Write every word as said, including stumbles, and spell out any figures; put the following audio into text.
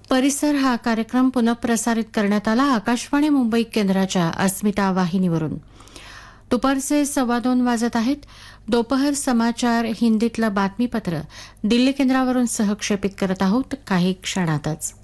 परिसर हा कार्यक्रम पुनःप्रसारित करण्यात आला आकाशवाणी मुंबई केंद्राच्या अस्मिता वाहिनीवरून. दुपारचे सव्वा दोन वाजत आहेत. दोपहर समाचार हिंदीतलं बातमीपत्र दिल्ली केंद्रावरून सहक्षेपित करत आहोत काही क्षणातच.